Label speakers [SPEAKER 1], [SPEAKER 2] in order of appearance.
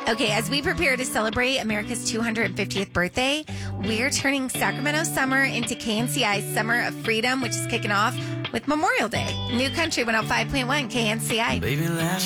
[SPEAKER 1] Okay, as we prepare to celebrate America's 250th birthday, we're turning Sacramento summer into KNCI's Summer of Freedom, which is kicking off with Memorial Day. New Country 105.1 KNCI.
[SPEAKER 2] Baby, last